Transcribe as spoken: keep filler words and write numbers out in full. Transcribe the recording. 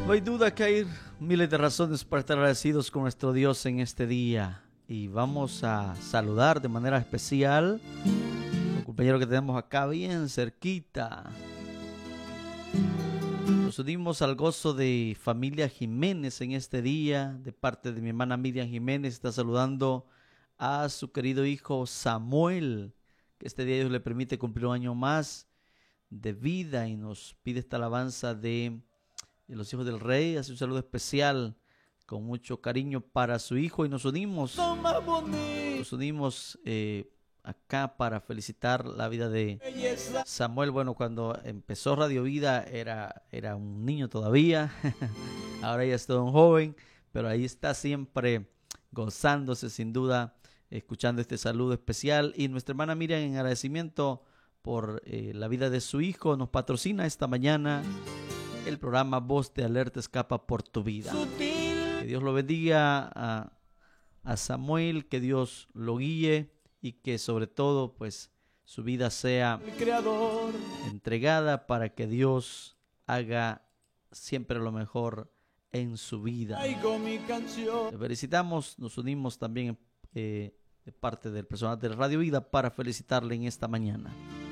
No hay duda que hay miles de razones para estar agradecidos con nuestro Dios en este día. Y vamos a saludar de manera especial a un compañero que tenemos acá bien cerquita. Nos unimos al gozo de familia Jiménez en este día. De parte de mi hermana Miriam Jiménez, está saludando a su querido hijo Samuel, que este día Dios le permite cumplir un año más de vida y nos pide esta alabanza de los hijos del rey. Hace un saludo especial con mucho cariño para su hijo y nos unimos, nos unimos eh, acá para felicitar la vida de Samuel. Bueno, cuando empezó Radio Vida era, era un niño todavía, ahora ya es todo un joven, pero ahí está siempre gozándose sin duda, escuchando este saludo especial. Y nuestra hermana Miriam, en agradecimiento por eh, la vida de su hijo, nos patrocina esta mañana el programa Voz de Alerta Escapa por tu Vida. Que Dios lo bendiga a, a Samuel, que Dios lo guíe y que sobre todo pues su vida sea entregada para que Dios haga siempre lo mejor en su vida. Le felicitamos, nos unimos también eh, de parte del personal de Radio Vida para felicitarle en esta mañana.